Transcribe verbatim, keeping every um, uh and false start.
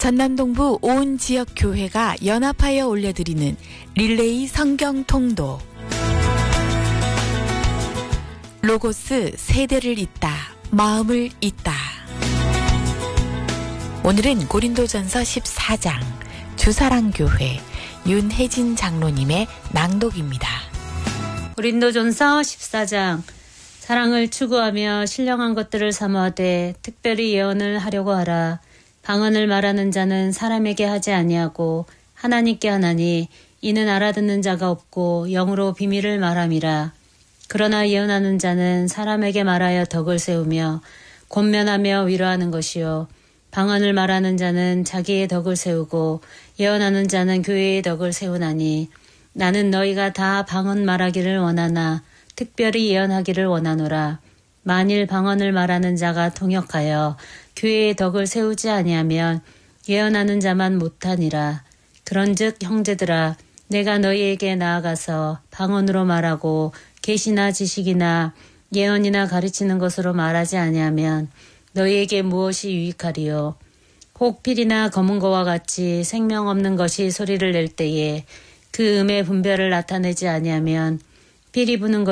전남동부 온 지역 교회가 연합하여 올려드리는 릴레이 성경 통도. 로고스 세대를 잇다, 마음을 잇다. 오늘은 고린도전서 십사 장 주사랑교회 윤혜진 장로님의 낭독입니다. 고린도전서 십사 장. 사랑을 추구하며 신령한 것들을 사모하되 특별히 예언을 하려고 하라. 방언을 말하는 자는 사람에게 하지 아니하고 하나님께 하나니 이는 알아듣는 자가 없고 영으로 비밀을 말함이라. 그러나 예언하는 자는 사람에게 말하여 덕을 세우며 권면하며 위로하는 것이요. 방언을 말하는 자는 자기의 덕을 세우고 예언하는 자는 교회의 덕을 세우나니 나는 너희가 다 방언 말하기를 원하나 특별히 예언하기를 원하노라. 만일 방언을 말하는 자가 통역하여 교회의 덕을 세우지 아니하면 예언하는 자만 못하니라. 그런즉 형제들아, 내가 너희에게 나아가서 방언으로 말하고 계시나 지식이나 예언이나 가르치는 것으로 말하지 아니하면 너희에게 무엇이 유익하리요? 혹 필이나 검은 거와 같이 생명 없는 것이 소리를 낼 때에 그 음의 분별을 나타내지 아니하면 필이 부는 것